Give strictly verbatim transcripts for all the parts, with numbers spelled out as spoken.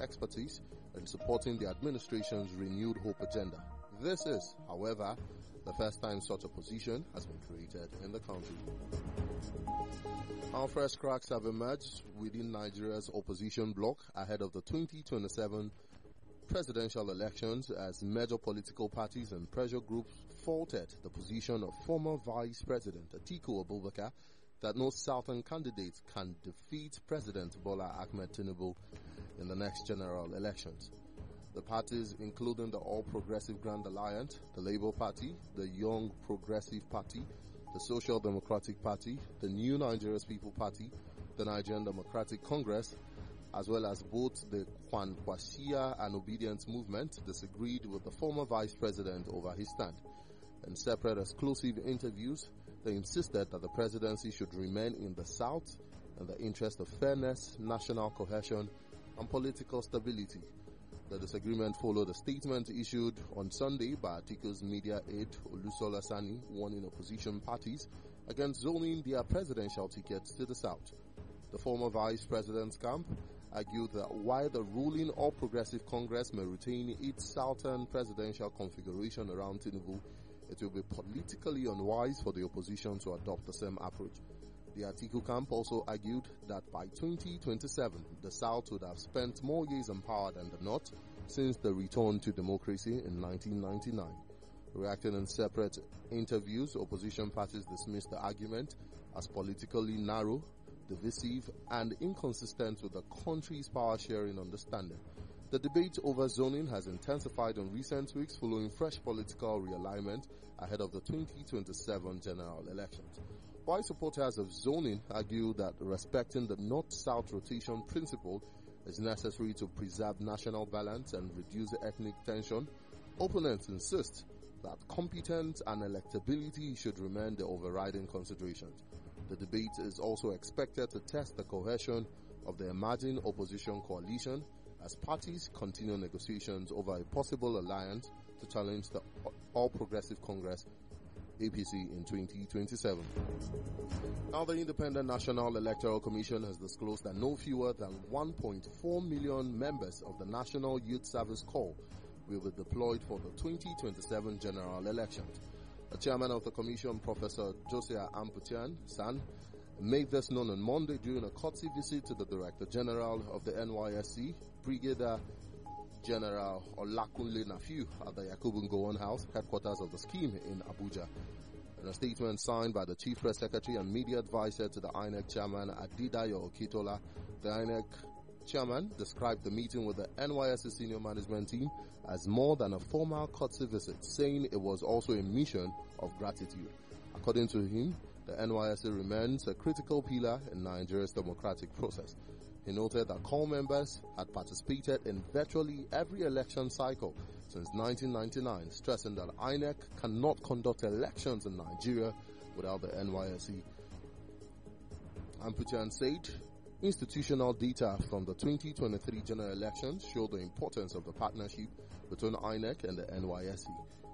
expertise in supporting the administration's renewed hope agenda. This is, however, the first time such a position has been created in the country. Our first cracks have emerged within Nigeria's opposition bloc ahead of the twenty twenty-seven presidential elections as major political parties and pressure groups faulted the position of former Vice President Atiku Abubakar that no Southern candidate can defeat President Bola Ahmed Tinubu in the next general elections. The parties, including the All Progressive Grand Alliance, the Labour Party, the Young Progressive Party, the Social Democratic Party, the New Nigeria's People Party, the Nigerian Democratic Congress, as well as both the Kwankwasia and Obedience Movement, disagreed with the former Vice President over his stand. In separate exclusive interviews, they insisted that the presidency should remain in the South in the interest of fairness, national cohesion, and political stability. The disagreement followed a statement issued on Sunday by Atiku's media aide Olusola Sani, warning opposition parties against zoning their presidential tickets to the South. The former Vice President's camp argued that while the ruling All Progressive Congress may retain its Southern presidential configuration around Tinubu, it will be politically unwise for the opposition to adopt the same approach. The Atiku camp also argued that by twenty twenty-seven, the South would have spent more years in power than the North since the return to democracy in nineteen ninety-nine. Reacting in separate interviews, opposition parties dismissed the argument as politically narrow, divisive, and inconsistent with the country's power-sharing understanding. The debate over zoning has intensified in recent weeks following fresh political realignment ahead of the twenty twenty-seven general elections. While supporters of zoning argue that respecting the North-South rotation principle is necessary to preserve national balance and reduce ethnic tension, opponents insist that competence and electability should remain the overriding considerations. The debate is also expected to test the cohesion of the emerging opposition coalition as parties continue negotiations over a possible alliance to challenge the All Progressive Congress A P C in twenty twenty-seven. Now, the Independent National Electoral Commission has disclosed that no fewer than one point four million members of the National Youth Service Corps will be deployed for the twenty twenty-seven general elections. The chairman of the commission, Professor Josiah Amputian San, made this known on Monday during a courtesy visit to the Director General of the N Y S C, Brigadier General Olakunle Nafiu, at the Yakubu Gowon House, headquarters of the scheme in Abuja. In a statement signed by the Chief Press Secretary and Media Advisor to the I N E C Chairman, Adidayo Okitola, the I N E C Chairman described the meeting with the N Y S C senior management team as more than a formal courtesy visit, saying it was also a mission of gratitude. According to him, the N Y S C remains a critical pillar in Nigeria's democratic process. He noted that corps members had participated in virtually every election cycle since nineteen ninety-nine, stressing that I N E C cannot conduct elections in Nigeria without the N Y S C. Amputian said institutional data from the twenty twenty-three general elections show the importance of the partnership between I N E C and the N Y S C.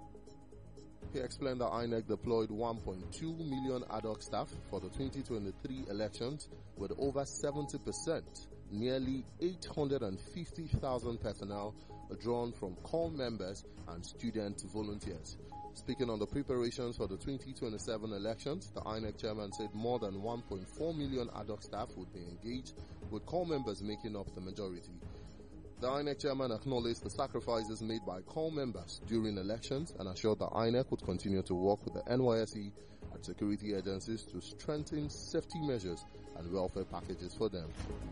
He explained that I N E C deployed one point two million ad hoc staff for the twenty twenty-three elections, with over seventy percent, nearly eight hundred fifty thousand personnel drawn from corps members and student volunteers. Speaking on the preparations for the twenty twenty-seven elections, the I N E C chairman said more than one point four million ad hoc staff would be engaged, with corps members making up the majority. The I N E C chairman acknowledged the sacrifices made by corps members during elections and assured that I N E C would continue to work with the N Y S C and security agencies to strengthen safety measures and welfare packages for them.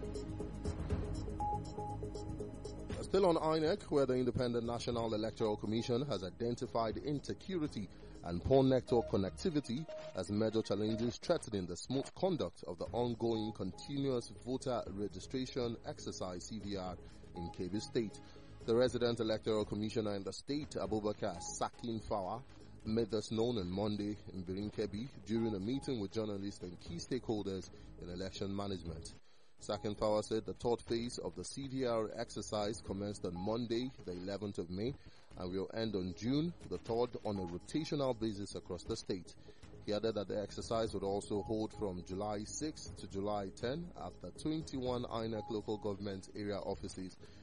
Still on I N E C, where the Independent National Electoral Commission has identified insecurity and poor network connectivity as major challenges threatening the smooth conduct of the ongoing continuous voter registration exercise C V R in Kebbi State. The resident electoral commissioner in the state, Abubakar Sakin Fawa, made this known on Monday in Birin Kebbi during a meeting with journalists and key stakeholders in election management. Sakin Power said the third phase of the C V R exercise commenced on Monday, the eleventh of May, and will end on June the third on a rotational basis across the state. He added that the exercise would also hold from July sixth to July tenth at the twenty-one I N E C local government area offices